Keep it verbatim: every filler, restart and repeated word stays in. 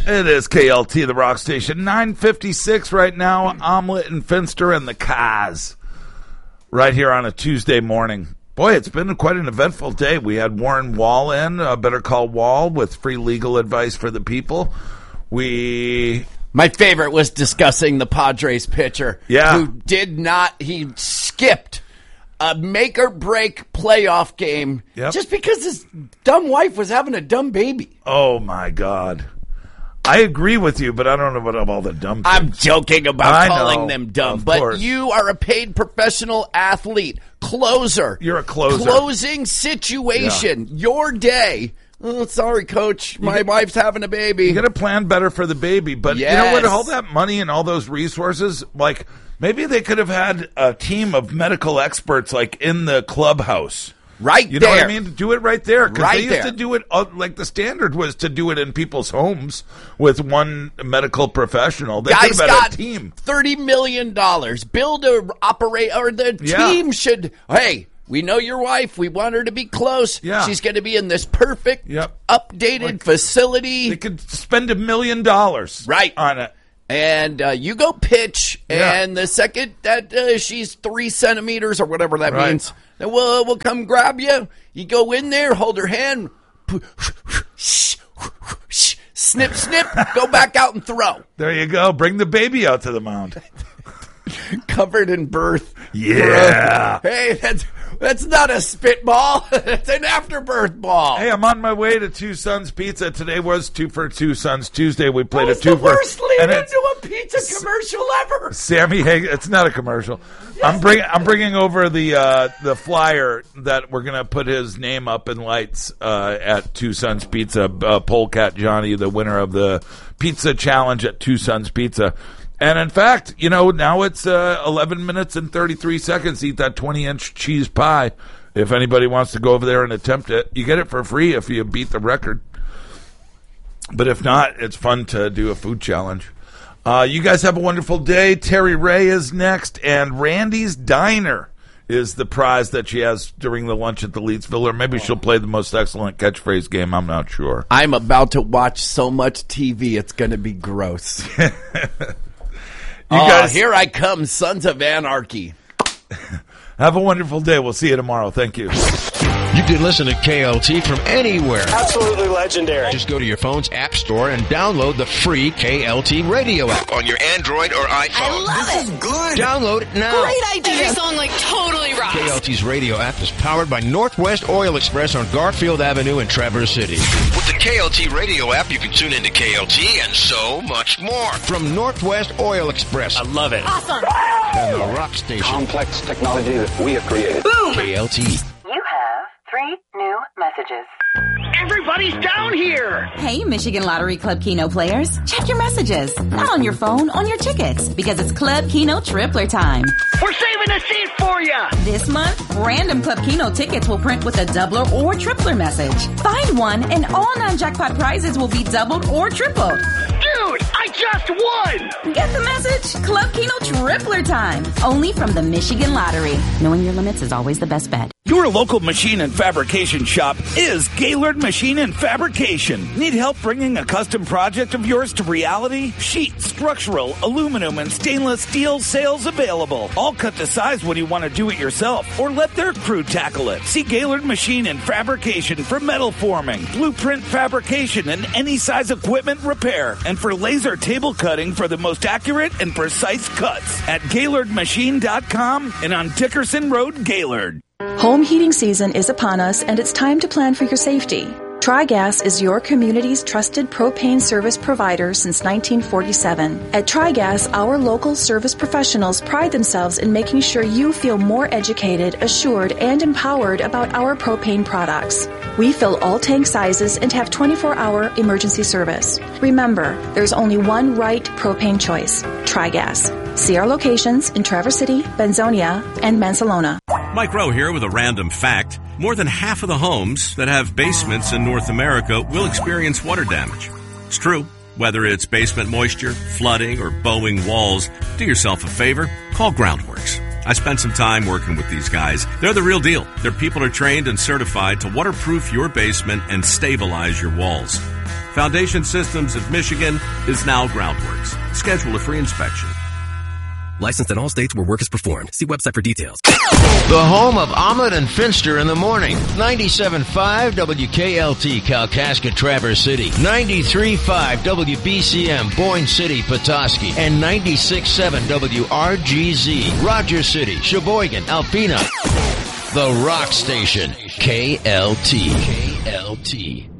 It is K L T, the rock station. nine fifty-six right now. Omelet and Finster and the Kaz. Right here on a Tuesday morning. Boy, it's been quite an eventful day. We had Warren Wall in, uh, Better Call Wall, with free legal advice for the people. We... My favorite was discussing the Padres pitcher. Yeah. Who did not, he skipped a make-or-break playoff game Yep. just because his dumb wife was having a dumb baby. Oh, my God. I agree with you, but I don't know about all the dumb things. I'm joking about I calling know, them dumb, of but course. you are a paid professional athlete, closer. You're a closer. Closing situation, yeah. Your day. Oh, sorry, coach, my you, wife's having a baby. You got to plan better for the baby, but yes. You know what? All that money and all those resources, like maybe they could have had a team of medical experts, like in the clubhouse. Right you there. know what I mean? To do it right there. Because right they used there. to do it, uh, like the standard was to do it in people's homes with one medical professional. They Guys could have got had a team. thirty million dollars. Build a operate, or the Yeah. team should, hey, we know your wife. We want her to be close. Yeah. She's going to be in this perfect, Yep. updated Like, facility. They could spend a million dollars right. on it. And uh, you go pitch, Yeah. and the second that uh, she's three centimeters or whatever that Right. means, then we'll, we'll come grab you. You go in there, hold her hand, snip, snip, go back out and throw. There you go. Bring the baby out to the mound. Covered in birth. Yeah. Hey, that's that's not a spitball. It's an afterbirth ball. Hey, I'm on my way to Two Sons Pizza. Today was Two for Two Sons Tuesday. We played That was a two the for worst lead and into it's a pizza commercial ever. Sammy Hagar. It's not a commercial. I'm bringing I'm bringing over the uh, the flyer that we're gonna put his name up in lights uh, at Two Sons Pizza. Uh, Polecat Johnny, the winner of the pizza challenge at Two Sons Pizza. And in fact, you know, now it's uh, eleven minutes and thirty-three seconds to eat that twenty-inch cheese pie. If anybody wants to go over there and attempt it, you get it for free if you beat the record. But if not, it's fun to do a food challenge. Uh, you guys have a wonderful day. Terry Ray is next, and Randy's Diner is the prize that she has during the lunch at the Leedsville, or maybe she'll play the most excellent catchphrase game. I'm not sure. I'm about to watch so much T V, it's going to be gross. You oh, guys, here I come, Sons of Anarchy. Have a wonderful day. We'll see you tomorrow. Thank you. You can listen to K L T from anywhere. Absolutely legendary. Just go to your phone's app store and download the free K L T radio app on your Android or iPhone. I love this it. Is good. Download it now. Great idea. Every song like totally rocks. K L T's radio app is powered by Northwest Oil Express on Garfield Avenue in Traverse City. With the K L T radio app, you can tune into K L T and so much more. From Northwest Oil Express. I love it. Awesome. And the rock station. Complex technology that we have created. Boom. K L T. You have three new messages. Everybody's down here. Hey, Michigan Lottery Club Keno players. Check your messages. Not on your phone, on your tickets. Because it's Club Keno Tripler time. We're saving a seat for you. This month, random Club Keno tickets will print with a doubler or tripler message. Find one and all non-jackpot prizes will be doubled or tripled. Dude, I just won. Get the message? Club Keno Tripler time. Only from the Michigan Lottery. Knowing your limits is always the best bet. Your local machine and fabrication shop is Gaylord Machine and Fabrication. Need help bringing a custom project of yours to reality? Sheet, structural, aluminum, and stainless steel sales available. All cut to size when you want to do it yourself or let their crew tackle it. See Gaylord Machine and Fabrication for metal forming, blueprint fabrication, and any size equipment repair. And for laser table cutting for the most accurate and precise cuts at Gaylord Machine dot com and on Dickerson Road, Gaylord. Home heating season is upon us, and it's time to plan for your safety. TriGas is your community's trusted propane service provider since nineteen forty-seven. At TriGas, our local service professionals pride themselves in making sure you feel more educated, assured, and empowered about our propane products. We fill all tank sizes and have twenty-four hour emergency service. Remember, there's only one right propane choice, TriGas. See our locations in Traverse City, Benzonia, and Mansalona. Mike Rowe here with a random fact. More than half of the homes that have basements in North America will experience water damage. It's true. Whether it's basement moisture, flooding, or bowing walls, do yourself a favor, call Groundworks. I spent some time working with these guys. They're the real deal. Their people are trained and certified to waterproof your basement and stabilize your walls. Foundation Systems of Michigan is now Groundworks. Schedule a free inspection. Licensed in all states where work is performed. See website for details. The home of Omelet and Finster in the morning. ninety-seven point five W K L T, Kalkaska, Traverse City. ninety-three point five W B C M, Boyne City, Petoskey. And ninety-six point seven W R G Z, Rogers City, Sheboygan, Alpena. The Rock Station, K L T. K L T.